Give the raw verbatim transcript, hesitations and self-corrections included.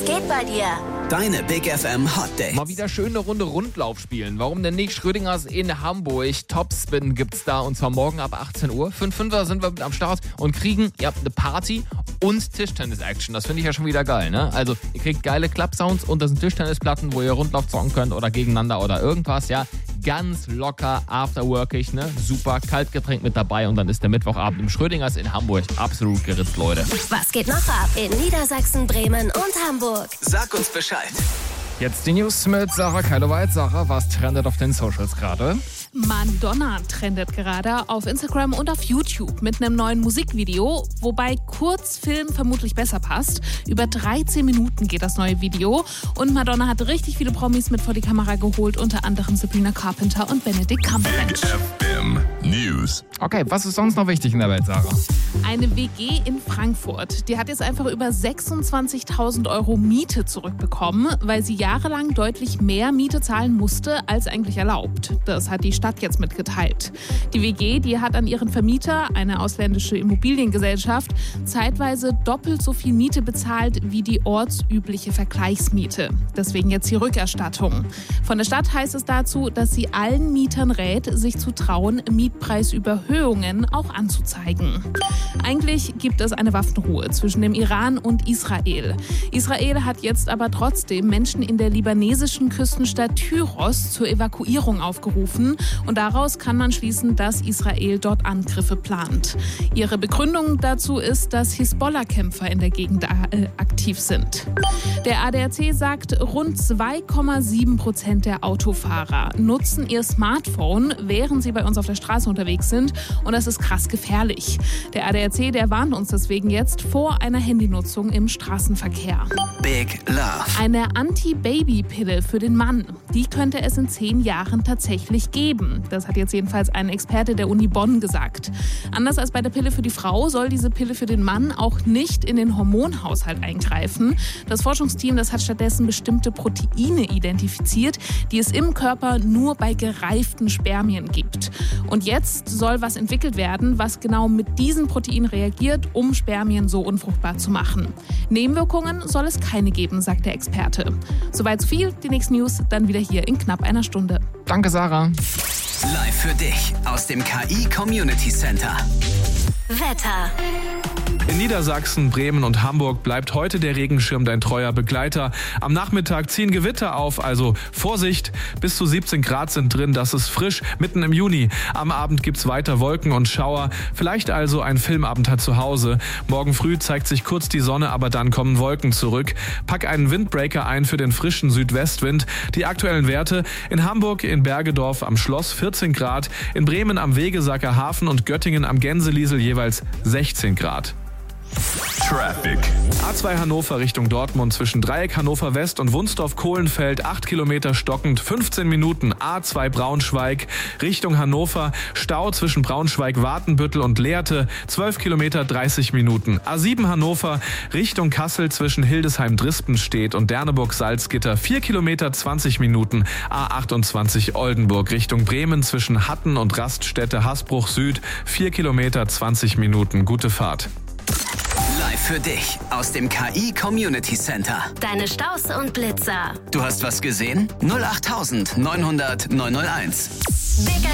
geht bei dir? Deine Big F M Hot Dates. Mal wieder schön eine Runde Rundlauf spielen. Warum denn nicht? Schrödingers in Hamburg. Topspin gibt's da und zwar morgen ab achtzehn Uhr. fünf Fünfer sind wir mit am Start und kriegen ja eine Party und Tischtennis-Action. Das finde ich ja schon wieder geil, ne? Also ihr kriegt geile Club-Sounds und das sind Tischtennisplatten, wo ihr Rundlauf zocken könnt oder gegeneinander oder irgendwas, ja. Ganz locker, afterworkig, ne? Super, Kaltgetränk mit dabei und dann ist der Mittwochabend im Schrödingers in Hamburg absolut geritzt, Leute. Was geht noch ab in Niedersachsen, Bremen und Hamburg? Sag uns Bescheid. Jetzt die News mit Sarah Keiloweit. Sarah, was trendet auf den Socials gerade? Madonna trendet gerade auf Instagram und auf YouTube mit einem neuen Musikvideo, wobei Kurzfilm vermutlich besser passt. Über dreizehn Minuten geht das neue Video und Madonna hat richtig viele Promis mit vor die Kamera geholt, unter anderem Sabrina Carpenter und Benedict Cumberbatch. F M News. Okay, was ist sonst noch wichtig in der Welt, Sarah? Eine W G in Frankfurt, die hat jetzt einfach über sechsundzwanzigtausend Euro Miete zurückbekommen, weil sie jahrelang deutlich mehr Miete zahlen musste, als eigentlich erlaubt. Das hat die Stadt jetzt mitgeteilt. Die W G, die hat an ihren Vermieter, eine ausländische Immobiliengesellschaft, zeitweise doppelt so viel Miete bezahlt wie die ortsübliche Vergleichsmiete. Deswegen jetzt die Rückerstattung. Von der Stadt heißt es dazu, dass sie allen Mietern rät, sich zu trauen, Mietpreisüberhöhungen auch anzuzeigen. Eigentlich gibt es eine Waffenruhe zwischen dem Iran und Israel. Israel hat jetzt aber trotzdem Menschen in der libanesischen Küstenstadt Tyros zur Evakuierung aufgerufen und daraus kann man schließen, dass Israel dort Angriffe plant. Ihre Begründung dazu ist, dass Hisbollah-Kämpfer in der Gegend äh, aktiv sind. Der A D A C sagt, rund zwei Komma sieben Prozent der Autofahrer nutzen ihr Smartphone, während sie bei uns auf der Straße unterwegs sind und das ist krass gefährlich. Der A D A C, der warnt uns deswegen jetzt vor einer Handynutzung im Straßenverkehr. Big Love. Eine Anti-Baby-Pille für den Mann, die könnte es in zehn Jahren tatsächlich geben. Das hat jetzt jedenfalls ein Experte der Uni Bonn gesagt. Anders als bei der Pille für die Frau soll diese Pille für den Mann auch nicht in den Hormonhaushalt eingreifen. Das Forschungsteam, das hat stattdessen bestimmte Proteine identifiziert, die es im Körper nur bei gereiften Spermien gibt. Und jetzt soll was entwickelt werden, was genau mit diesen Proteinen reagiert, um Spermien so unfruchtbar zu machen. Nebenwirkungen soll es keine geben, sagt der Experte. Soweit so viel, die nächsten News dann wieder hier in knapp einer Stunde. Danke, Sarah. Live für dich aus dem K I Community Center. Wetter. In Niedersachsen, Bremen und Hamburg bleibt heute der Regenschirm dein treuer Begleiter. Am Nachmittag ziehen Gewitter auf, also Vorsicht, bis zu siebzehn Grad sind drin, das ist frisch, mitten im Juni. Am Abend gibt's weiter Wolken und Schauer, vielleicht also ein Filmabend zu Hause. Morgen früh zeigt sich kurz die Sonne, aber dann kommen Wolken zurück. Pack einen Windbreaker ein für den frischen Südwestwind. Die aktuellen Werte: in Hamburg, in Bergedorf am Schloss vierzehn Grad, in Bremen am Wegesacker Hafen und Göttingen am Gänseliesel jeweils sechzehn Grad. Traffic. A zwei Hannover Richtung Dortmund zwischen Dreieck Hannover West und Wunsdorf-Kohlenfeld acht Kilometer stockend, fünfzehn Minuten. A zwei Braunschweig Richtung Hannover, Stau zwischen Braunschweig-Watenbüttel und Lehrte, zwölf Kilometer, dreißig Minuten. A sieben Hannover Richtung Kassel zwischen Hildesheim-Drispenstedt und Derneburg-Salzgitter, vier Kilometer, zwanzig Minuten. A achtundzwanzig Oldenburg Richtung Bremen zwischen Hatten und Raststätte Hasbruch Süd, vier Kilometer, zwanzig Minuten. Gute Fahrt. Live für dich aus dem K I Community Center. Deine Staus und Blitzer. Du hast was gesehen? null acht neunhundert neunhunderteins. Big